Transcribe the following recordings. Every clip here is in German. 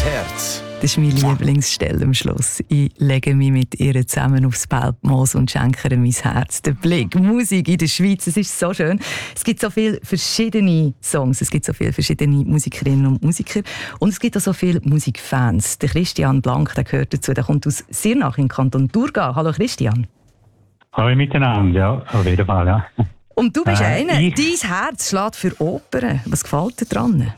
Herz. Das ist meine Lieblingsstelle am Schluss. Ich lege mich mit ihr zusammen aufs Belbmoos und schenke ihr mein Herz. Der Blick, Musik in der Schweiz, es ist so schön. Es gibt so viele verschiedene Songs, es gibt so viele verschiedene Musikerinnen und Musiker und es gibt auch so viele Musikfans. Der Christian Blank, der gehört dazu, der kommt aus Sirnach im Kanton Thurgau. Hallo Christian. Hallo miteinander, ja, auf jeden Fall, ja. Und du bist einer, dein Herz schlägt für Opern. Was gefällt dir daran?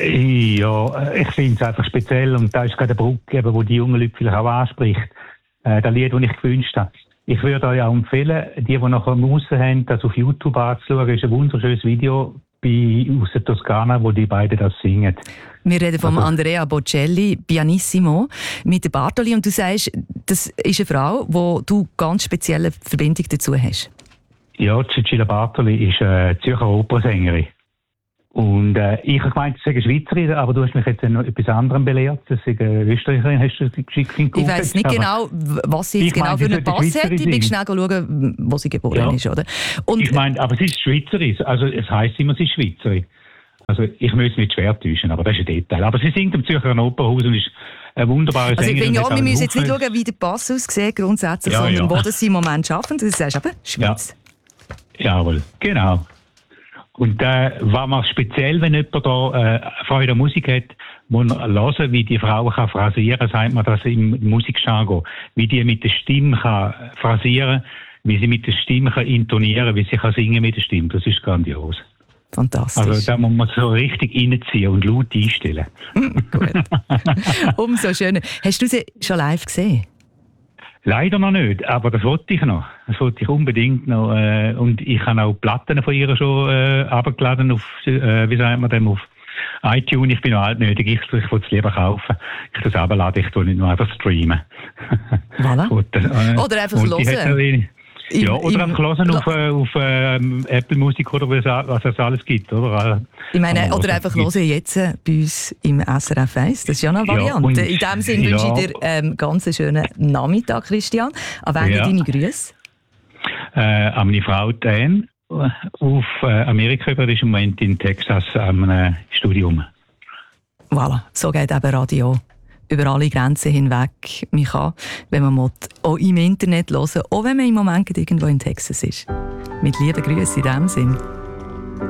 Ja, ich finde es einfach speziell und da ist gerade eine Brücke, die die jungen Leute vielleicht auch anspricht. Das Lied, das ich gewünscht habe. Ich würde euch auch empfehlen, die nachher Muße haben, das auf YouTube anzuschauen. Es ist ein wunderschönes Video aus der Toskana, wo die beiden das singen. Wir reden von Andrea Bocelli, Pianissimo, mit der Bartoli. Und du sagst, das ist eine Frau, wo du ganz spezielle Verbindung dazu hast. Ja, Cecilia Bartoli ist Zürcher Opernsängerin. Und ich habe gemeint, sie sei eine Schweizerin, aber du hast mich jetzt noch etwas anderem belehrt. Das ist eine Österreicherin, hast du geschickt geguckt? Ich weiss nicht genau, was sie jetzt genau für einen Pass hat. Ich bin schnell schauen, wo sie geboren ist, oder? Und ich meine, aber sie ist Schweizerin. Also es heisst immer, sie ist Schweizerin. Also ich muss mich schwer täuschen, aber das ist ein Detail. Aber sie singt im Zürcher Opernhaus und ist eine wunderbare Sängerin. Also ich finde, wir müssen jetzt nicht schauen, wie der Pass aussieht grundsätzlich, sondern wo das sie im Moment arbeiten. Das sagst du eben, Schweiz. Ja. Jawohl, genau. Und was man speziell, wenn jemand da Freude an Musik hat, muss man hören, wie die Frau kann phrasieren, sagt man das im Musikjargon, wie die mit der Stimme kann phrasieren, wie sie mit der Stimme kann intonieren, wie sie kann singen mit der Stimme. Das ist grandios. Fantastisch. Also da muss man so richtig reinziehen und laut einstellen. Gut. Umso schöner. Hast du sie schon live gesehen? Leider noch nicht, aber das wollte ich noch. Das wollte ich unbedingt noch. Und ich habe auch Platten von ihr schon abgeladen auf, wie sagt man dem, auf iTunes. Ich bin noch altnötig, ich will es lieber kaufen. Das abladen, ich tue nicht nur einfach streamen. Voilà. Oder einfach hören. Ja, oder einfach hören auf Apple Music oder was es alles gibt, oder? Ich meine, oder einfach hören jetzt bei uns im SRF 1. Das ist ja eine Variante. In diesem Sinne wünsche ich dir einen ganz schönen Nachmittag, Christian. An wen deine Grüße? An meine Frau Dan auf Amerika, die ist im Moment in Texas am Studium. Voilà, so geht eben Radio. Über alle Grenzen hinweg. Man kann, wenn man will, auch im Internet hören, auch wenn man im Moment irgendwo in Texas ist. Mit lieben Grüßen in diesem Sinn.